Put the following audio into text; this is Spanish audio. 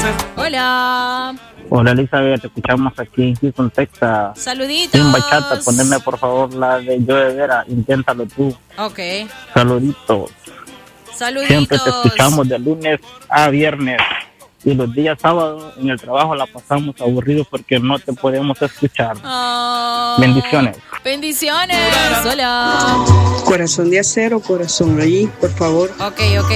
Hola. Hola Elizabeth, te escuchamos aquí en Houston, Texas. Saluditos. En bachata, poneme por favor la de Yo de Vera, inténtalo tú. Ok. Saluditos. Siempre te escuchamos de lunes a viernes. Y los días sábados en el trabajo la pasamos aburridos porque no te podemos escuchar. Oh, Bendiciones. Bendiciones. Hola. Corazón de acero, corazón allí, por favor. Ok, ok.